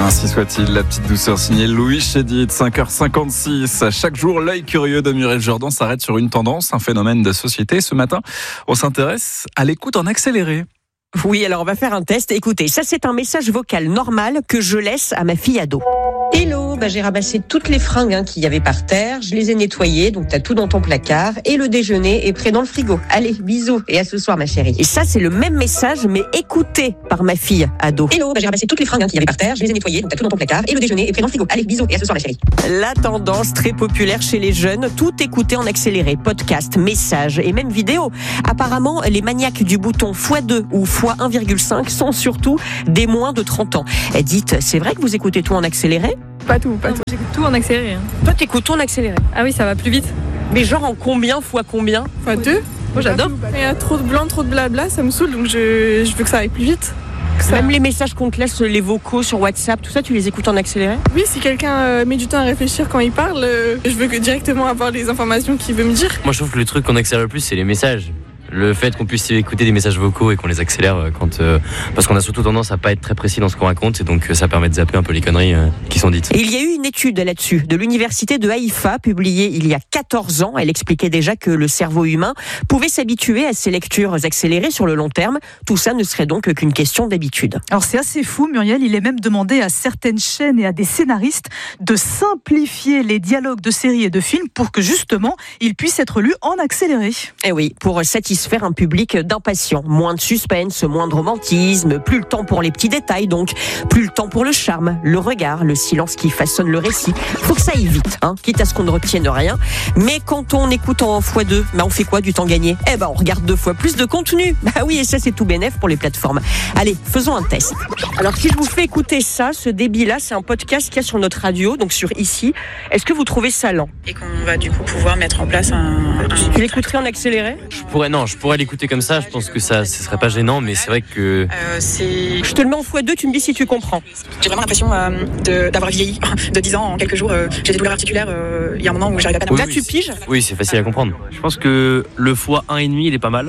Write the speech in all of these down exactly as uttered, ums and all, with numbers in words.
Ainsi soit-il, la petite douceur signée Louis Chédid, cinq heures cinquante-six. Chaque jour, l'œil curieux de Muriel Jourdan s'arrête sur une tendance, un phénomène de société. Ce matin, on s'intéresse à l'écoute en accéléré. Oui, alors on va faire un test. Écoutez, ça c'est un message vocal normal que je laisse à ma fille ado. Hello, bah, j'ai ramassé toutes les fringues hein, qu'il y avait par terre, je les ai nettoyées, donc t'as tout dans ton placard, et le déjeuner est prêt dans le frigo. Allez, bisous, et à ce soir ma chérie. Et ça c'est le même message, mais écouté par ma fille ado. Hello, bah, j'ai ramassé toutes les fringues hein, qu'il y avait par terre, je les ai nettoyées, donc t'as tout dans ton placard, et le déjeuner est prêt dans le frigo. Allez, bisous, et à ce soir ma chérie. La tendance très populaire chez les jeunes, tout écouter en accéléré, podcast, messages et même vidéo. Apparemment, les maniaques du bouton fois deux ou fois un virgule cinq sont surtout des moins de trente ans. Et dites, c'est vrai que vous écoutez tout en accéléré ? Pas tout, pas non, tout. J'écoute tout en accéléré. Hein. Toi, t'écoutes tout en accéléré ? Ah oui, ça va plus vite. Mais genre en combien fois combien ? Fois deux. Moi, j'adore. Il y a trop de blanc, trop de blabla, ça me saoule, donc je, je veux que ça aille plus vite. Ça... Même les messages qu'on te laisse, les vocaux sur WhatsApp, tout ça, tu les écoutes en accéléré ? Oui, si quelqu'un euh, met du temps à réfléchir quand il parle, euh, je veux que directement avoir les informations qu'il veut me dire. Moi, je trouve que le truc qu'on accélère le plus, c'est les messages. Le fait qu'on puisse écouter des messages vocaux et qu'on les accélère quand, euh, parce qu'on a surtout tendance à pas être très précis dans ce qu'on raconte et donc ça permet de zapper un peu les conneries euh, qui sont dites. Et il y a eu une étude là-dessus de l'université de Haïfa publiée il y a quatorze ans. Elle expliquait déjà que le cerveau humain pouvait s'habituer à ces lectures accélérées sur le long terme. Tout ça ne serait donc qu'une question d'habitude. Alors c'est assez fou, Muriel. Il est même demandé à certaines chaînes et à des scénaristes de simplifier les dialogues de séries et de films pour que justement ils puissent être lus en accéléré. Et oui, pour satisfaire faire un public d'impatients. Moins de suspense, moins de romantisme, plus le temps pour les petits détails donc, plus le temps pour le charme, le regard, le silence qui façonne le récit. Faut que ça aille vite, hein, quitte à ce qu'on ne retienne rien. Mais quand on écoute en fois deux, bah on fait quoi du temps gagné ? Eh ben on regarde deux fois plus de contenu. Bah oui, et ça c'est tout bénef pour les plateformes. Allez, faisons un test. Alors si je vous fais écouter ça, ce débit-là, c'est un podcast qu'il y a sur notre radio, donc sur Ici. Est-ce que vous trouvez ça lent ? Et qu'on va du coup pouvoir mettre en place un... un... Tu l'écouterais en accéléré ? Je pourrais, non, je pourrais l'écouter comme ça, je pense que ça ce serait pas gênant, mais c'est vrai que... Euh, c'est... Je te le mets en fois deux, tu me dis si tu comprends. J'ai vraiment l'impression euh, de, d'avoir vieilli de dix ans en quelques jours. Euh, j'ai des douleurs articulaires, euh, il y a un moment où j'arrive à peine à... Oui, Là oui, tu piges ? Oui, c'est facile à comprendre. Je pense que le fois un virgule cinq, il est pas mal.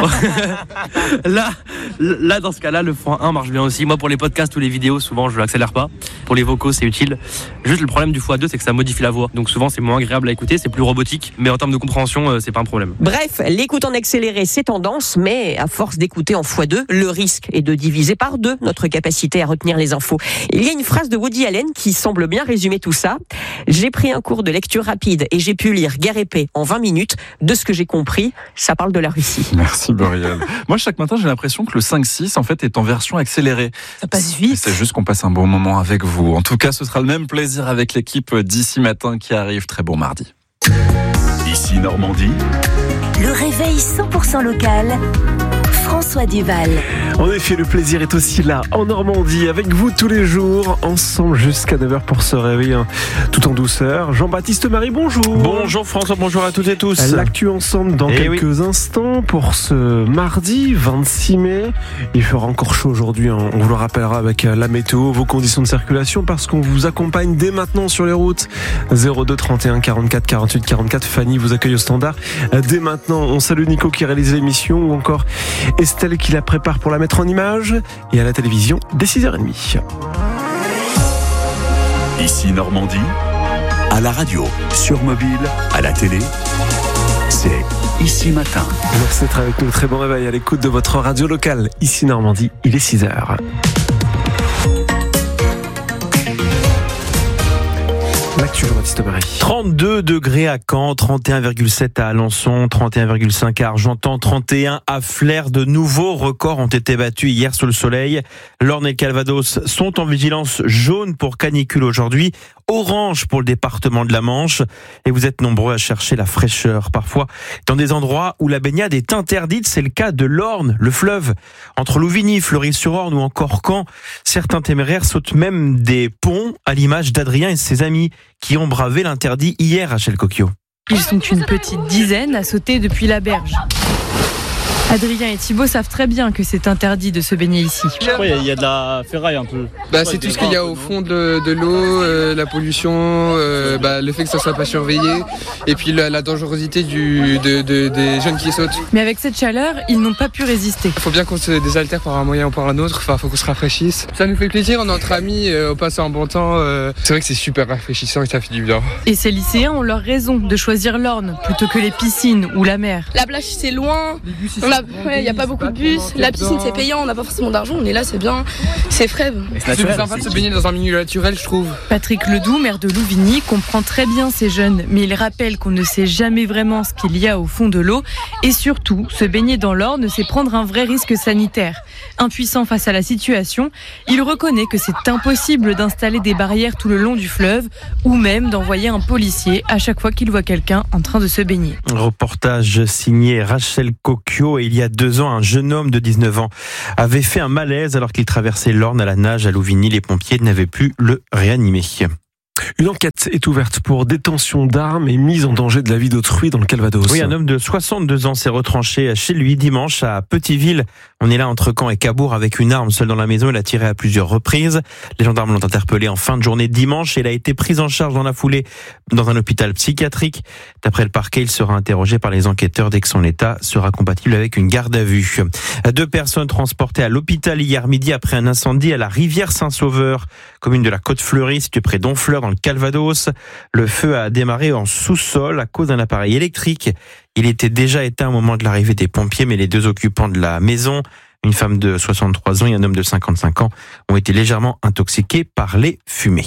là, là, dans ce cas-là, le fois un marche bien aussi. Moi, pour les podcasts ou les vidéos, souvent, je l'accélère pas. Pour les vocaux, c'est utile. Juste, le problème du fois deux, c'est que ça modifie la voix. Donc souvent, c'est moins agréable à écouter, c'est plus robotique. Mais en termes de compréhension, c'est pas un problème. Bref, l'écoute en accéléré, c'est tendance, mais à force d'écouter en fois deux, le risque est de diviser par deux notre capacité à retenir les infos. Il y a une phrase de Woody Allen qui semble bien résumer tout ça. J'ai pris un cours de lecture rapide et j'ai pu lire Guerre et paix en vingt minutes. De ce que j'ai compris, ça parle de la Russie. Merci Muriel. Moi, chaque matin, j'ai l'impression que le cinq six, en fait, est en version accélérée. Ça passe vite. C'est juste qu'on passe un bon moment avec vous. En tout cas, ce sera le même plaisir avec l'équipe d'Ici Matin qui arrive. Très bon mardi. Ici Normandie. Le réveil cent pour cent local. François Duval. En effet, le plaisir est aussi là, en Normandie, avec vous tous les jours, ensemble jusqu'à neuf heures pour se réveiller hein, tout en douceur. Jean-Baptiste Marie, bonjour. Bonjour François, bonjour à toutes et tous. L'actu ensemble dans et quelques oui. instants pour ce mardi vingt-six mai. Il fera encore chaud aujourd'hui, hein. On vous le rappellera avec la météo, vos conditions de circulation, parce qu'on vous accompagne dès maintenant sur les routes. zéro deux trente et un quarante-quatre quarante-huit quarante-quatre. Fanny vous accueille au standard. Dès maintenant, on salue Nico qui réalise l'émission, ou encore Estelle qui la prépare pour la mettre en image, et à la télévision dès six heures trente. Ici Normandie, à la radio, sur mobile, à la télé, c'est Ici Matin. Merci d'être avec nous, très bon réveil à l'écoute de votre radio locale. Ici Normandie, il est six heures. L'actu, Jean-Baptiste Marie. trente-deux degrés à Caen, trente et un virgule sept à Alençon, trente et un virgule cinq à Argentan, trente et un à Flers. De nouveaux records ont été battus hier sous le soleil. L'Orne et le Calvados sont en vigilance jaune pour canicule aujourd'hui, orange pour le département de la Manche. Et vous êtes nombreux à chercher la fraîcheur, parfois dans des endroits où la baignade est interdite. C'est le cas de l'Orne, le fleuve. Entre Louvigny, Fleury-sur-Orne ou encore Caen, certains téméraires sautent même des ponts, à l'image d'Adrien et ses amis qui ont bravé l'interdit hier, Rachel Cocchio. Ils sont une petite dizaine à sauter depuis la berge. Adrien et Thibaut savent très bien que c'est interdit de se baigner ici. Il y, a, il y a de la ferraille un peu. Bah, c'est tout ce qu'il y a au fond de, de l'eau, euh, la pollution, euh, bah, le fait que ça soit pas surveillé, et puis la, la dangerosité du, de, de, des jeunes qui sautent. Mais avec cette chaleur, ils n'ont pas pu résister. Il faut bien qu'on se désaltère par un moyen ou par un autre, enfin, faut qu'on se rafraîchisse. Ça nous fait plaisir, on est entre amis, euh, on passe un bon temps. Euh, c'est vrai que c'est super rafraîchissant et ça fait du bien. Et ces lycéens ont leur raison de choisir l'Orne plutôt que les piscines ou la mer. La plage c'est loin, il ouais, n'y a pas beaucoup de bus, la piscine c'est payant, on n'a pas forcément d'argent, on est là, c'est bien, c'est frais. C'est plus sympa de se baigner dans un milieu naturel, je trouve. Patrick Ledoux, maire de Louvigny, comprend très bien ces jeunes, mais il rappelle qu'on ne sait jamais vraiment ce qu'il y a au fond de l'eau et surtout, se baigner dans l'Orne, c'est prendre un vrai risque sanitaire. Impuissant face à la situation, il reconnaît que c'est impossible d'installer des barrières tout le long du fleuve ou même d'envoyer un policier à chaque fois qu'il voit quelqu'un en train de se baigner. Reportage signé Rachel Cocchio. Et il y a deux ans, un jeune homme de dix-neuf ans avait fait un malaise alors qu'il traversait l'Orne à la nage à Louvigny. Les pompiers n'avaient pu le réanimer. Une enquête est ouverte pour détention d'armes et mise en danger de la vie d'autrui dans le Calvados. Oui, un homme de soixante-deux ans s'est retranché chez lui dimanche à Petiteville. On est là entre Caen et Cabourg avec une arme seule dans la maison. Il a tiré à plusieurs reprises. Les gendarmes l'ont interpellé en fin de journée dimanche et il a été pris en charge dans la foulée dans un hôpital psychiatrique. D'après le parquet, il sera interrogé par les enquêteurs dès que son état sera compatible avec une garde à vue. Deux personnes transportées à l'hôpital hier midi après un incendie à la rivière Saint-Sauveur, commune de la Côte-Fleurie, située près d'Honfleur dans le Calvados. Le feu a démarré en sous-sol à cause d'un appareil électrique. Il était déjà éteint au moment de l'arrivée des pompiers, mais les deux occupants de la maison, une femme de soixante-trois ans et un homme de cinquante-cinq ans, ont été légèrement intoxiqués par les fumées.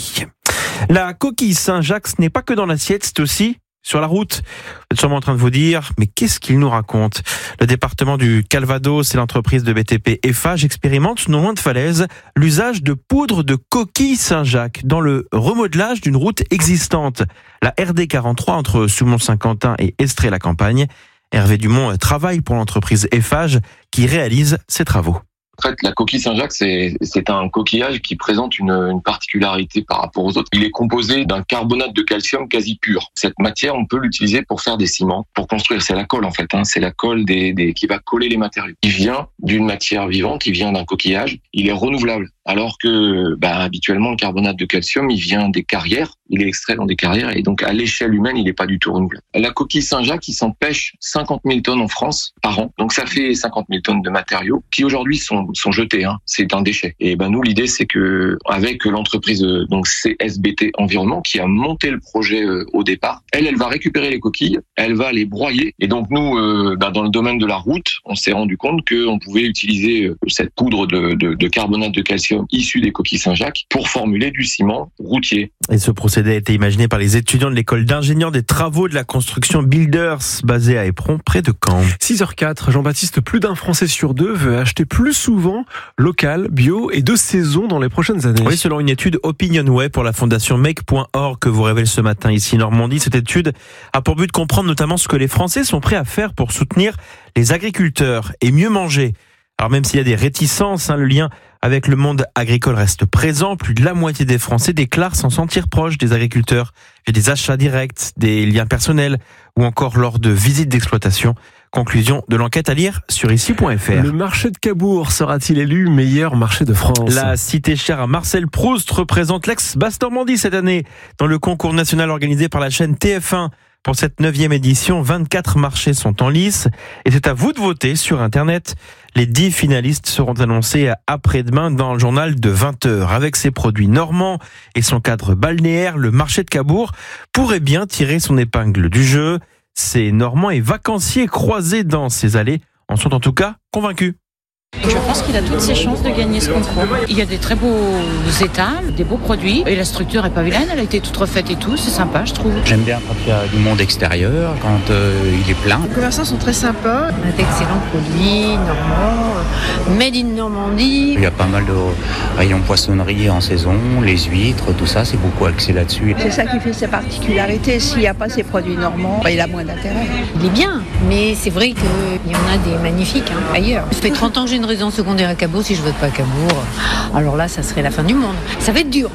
La coquille Saint-Jacques, ce n'est pas que dans l'assiette, c'est aussi sur la route. Vous êtes sûrement en train de vous dire, mais qu'est-ce qu'il nous raconte ? Le département du Calvados et l'entreprise de B T P Eiffage expérimentent, non loin de Falaise, l'usage de poudre de coquille Saint-Jacques dans le remodelage d'une route existante. La R D quarante-trois entre Soumont-Saint-Quentin et Estrée-la-Campagne. Hervé Dumont travaille pour l'entreprise Eiffage qui réalise ces travaux. En fait, la coquille Saint-Jacques, c'est, c'est un coquillage qui présente une, une particularité par rapport aux autres. Il est composé d'un carbonate de calcium quasi pur. Cette matière, on peut l'utiliser pour faire des ciments, pour construire. C'est la colle, en fait. Hein. C'est la colle des, des, qui va coller les matériaux. Il vient d'une matière vivante, il vient d'un coquillage. Il est renouvelable. Alors que, bah, habituellement, le carbonate de calcium, il vient des carrières. Il est extrait dans des carrières et donc à l'échelle humaine, il n'est pas du tout renouvelable. La coquille Saint-Jacques, il s'en pêche cinquante mille tonnes en France par an. Donc ça fait cinquante mille tonnes de matériaux qui aujourd'hui sont, sont jetés. Hein. C'est un déchet. Et ben nous, l'idée, c'est que avec l'entreprise donc C S B T Environnement qui a monté le projet euh, au départ, elle, elle va récupérer les coquilles, elle va les broyer. Et donc nous, euh, ben, dans le domaine de la route, on s'est rendu compte qu'on pouvait utiliser euh, cette poudre de, de, de carbonate de calcium issue des coquilles Saint-Jacques pour formuler du ciment routier. Et ce procédé a été imaginé par les étudiants de l'école d'ingénieurs des travaux de la construction Builders, basée à Éperon, près de Caen. six heures quatre, Jean-Baptiste, plus d'un Français sur deux veut acheter plus souvent local, bio et de saison dans les prochaines années. Oui, selon une étude Opinionway pour la fondation make point org que vous révèle ce matin ici Normandie, cette étude a pour but de comprendre notamment ce que les Français sont prêts à faire pour soutenir les agriculteurs et mieux manger. Alors même s'il y a des réticences, hein, le lien avec le monde agricole reste présent. Plus de la moitié des Français déclarent s'en sentir proches des agriculteurs. Il y a des achats directs, des liens personnels ou encore lors de visites d'exploitation. Conclusion de l'enquête à lire sur ici point f r. Le marché de Cabourg sera-t-il élu meilleur marché de France ? La cité chère à Marcel Proust représente l'ex-Basse-Normandie cette année dans le concours national organisé par la chaîne T F un. Pour cette neuvième édition, vingt-quatre marchés sont en lice et c'est à vous de voter sur Internet. Les dix finalistes seront annoncés après-demain dans le journal de vingt heures. Avec ses produits normands et son cadre balnéaire, le marché de Cabourg pourrait bien tirer son épingle du jeu. Ces Normands et vacanciers croisés dans ces allées en sont en tout cas convaincus. Je pense qu'il a toutes ses chances de gagner ce concours. Il y a des très beaux étals, des beaux produits. Et la structure est pas vilaine, elle a été toute refaite et tout. C'est sympa, je trouve. J'aime bien quand il y a du monde extérieur, quand euh, il est plein. Les commerçants sont très sympas. On a d'excellents produits normands, made in Normandie. Il y a pas mal de rayons poissonnerie en saison, les huîtres, tout ça, c'est beaucoup axé là-dessus. C'est ça qui fait sa particularité. S'il n'y a pas ces produits normands, il a moins d'intérêt. Il est bien, mais c'est vrai qu'il y en a des magnifiques hein, ailleurs. Ça fait trente ans que j'ai une résidence secondaire à Cabourg. Si je vote pas à Cabourg, alors là, ça serait la fin du monde. Ça va être dur.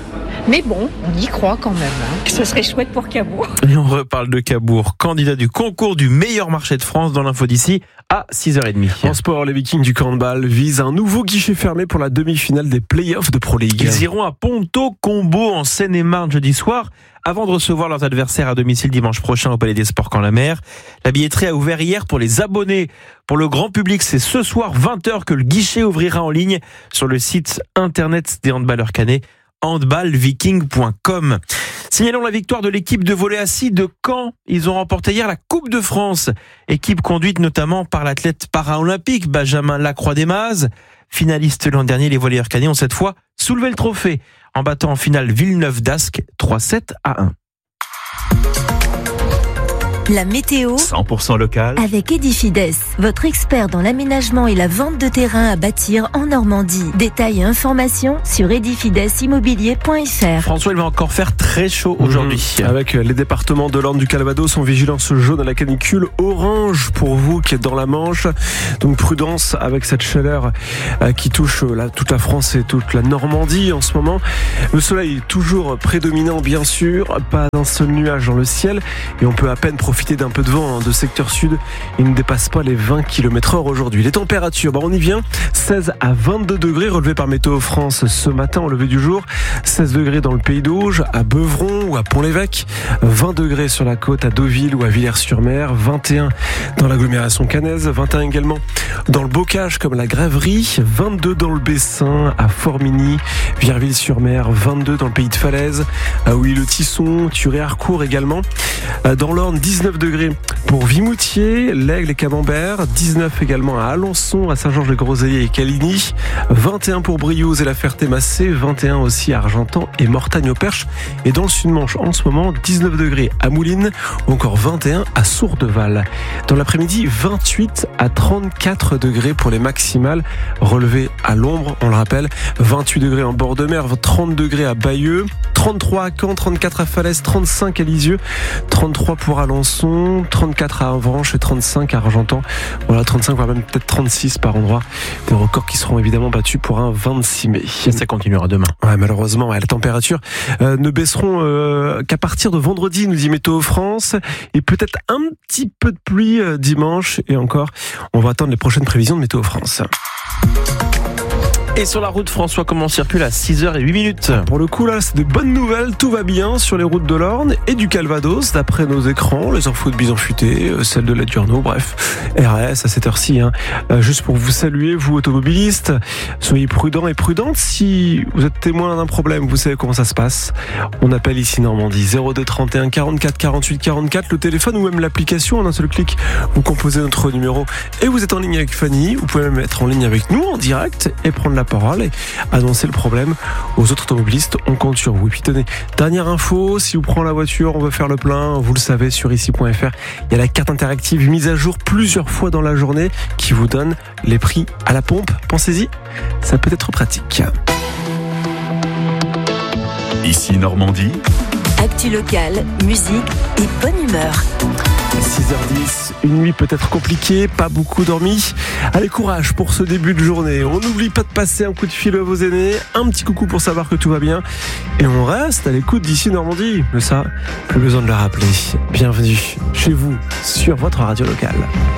Mais bon, on y croit quand même. Hein. Ce serait chouette pour Cabourg. Et on reparle de Cabourg, candidat du concours du meilleur marché de France dans l'info d'ici à six heures trente. En sport, les Vikings du handball visent un nouveau guichet fermé pour la demi-finale des playoffs de Pro League. Ils iront à Ponto Combo en Seine-et-Marne jeudi soir avant de recevoir leurs adversaires à domicile dimanche prochain au Palais des Sports Camp-la-Mer. La billetterie a ouvert hier pour les abonnés. Pour le grand public, c'est ce soir vingt heures que le guichet ouvrira en ligne sur le site internet des handballeurs cannais, handball viking point com. Signalons la victoire de l'équipe de volley assis de Caen. Ils ont remporté hier la Coupe de France. Équipe conduite notamment par l'athlète para-olympique Benjamin Lacroix-Desmazes. Finaliste l'an dernier, les volleyeurs cannais ont cette fois soulevé le trophée en battant en finale Villeneuve d'Ascq trois sept à un. La météo cent pour cent local avec Edifides, votre expert dans l'aménagement et la vente de terrain à bâtir en Normandie. Détails et informations sur edifides immobilier point f r. François, il va encore faire très chaud aujourd'hui. Mmh. Avec les départements de l'Orne, du Calvados en vigilance jaune à la canicule, orange pour vous qui êtes dans la Manche. Donc prudence avec cette chaleur qui touche là, toute la France et toute la Normandie en ce moment. Le soleil est toujours prédominant bien sûr, pas d'un seul nuage dans le ciel et on peut à peine profiter d'un peu de vent hein, de secteur sud. Il ne dépasse pas les vingt kilomètres heure aujourd'hui. Les températures, bah on y vient. seize à vingt-deux degrés relevés par Météo France ce matin au lever du jour. seize degrés dans le Pays d'Auge, à Beuvron ou à Pont-l'Évêque. vingt degrés sur la côte à Deauville ou à Villers-sur-Mer. vingt et un dans l'agglomération cannaise. vingt et un également dans le Bocage comme la Grèverie. vingt-deux dans le Bessin, à Formigny, Vierville-sur-Mer. vingt-deux dans le Pays de Falaise, à Ouilly-le-Tisson, Thury-Harcourt également. Dans l'Orne, dix-neuf degrés pour Vimoutier, l'Aigle et Camembert, dix-neuf également à Alençon, à Saint-Georges-les-Groseilliers et Caligny, vingt et un pour Briouze et la Ferté-Massé, vingt et un aussi à Argentan et Mortagne-au-Perche. Et dans le Sud-Manche, en ce moment, dix-neuf degrés à Moulines ou encore vingt et un à Sourdeval. Dans l'après-midi, vingt-huit à trente-quatre degrés pour les maximales relevées à l'ombre, on le rappelle, vingt-huit degrés en bord de mer, trente degrés à Bayeux, trente-trois à Caen, trente-quatre à Falaise, trente-cinq à Lisieux, trente-trois pour Alençon, trente-quatre à Avranches et trente-cinq à Argentan. Voilà, trente-cinq voire même peut-être trente-six par endroit. Des records qui seront évidemment battus pour un vingt-six mai. Et ça continuera demain. Ouais, malheureusement, ouais, les températures euh, ne baisseront euh, qu'à partir de vendredi, nous dit Météo France. Et peut-être un petit peu de pluie euh, dimanche. Et encore, on va attendre les prochaines prévisions de Météo France. Et sur la route, François, comment on circule à six heures huit minutes? Pour le coup, là, c'est de bonnes nouvelles. Tout va bien sur les routes de l'Orne et du Calvados, d'après nos écrans. Les infos de Bison Futé, celles de la Durno, bref. R S à cette heure-ci. Hein. Euh, juste pour vous saluer, vous automobilistes, soyez prudents et prudentes. Si vous êtes témoin d'un problème, vous savez comment ça se passe. On appelle ici Normandie zéro deux trente et un quarante-quatre quarante-huit quarante-quatre. Le téléphone ou même l'application, en un seul clic, vous composez notre numéro et vous êtes en ligne avec Fanny. Vous pouvez même être en ligne avec nous en direct et prendre la parole et annoncer le problème aux autres automobilistes. On compte sur vous. Et puis tenez, dernière info, si vous prenez la voiture, on veut faire le plein, vous le savez, sur ici point f r, il y a la carte interactive mise à jour plusieurs fois dans la journée qui vous donne les prix à la pompe. Pensez-y, ça peut être pratique. Ici Normandie. Actu locale, musique et bonne humeur. six heures dix, une nuit peut-être compliquée, pas beaucoup dormi. Allez, courage pour ce début de journée. On n'oublie pas de passer un coup de fil à vos aînés, un petit coucou pour savoir que tout va bien. Et on reste à l'écoute d'ici Normandie. Mais ça, plus besoin de le rappeler. Bienvenue chez vous sur votre radio locale.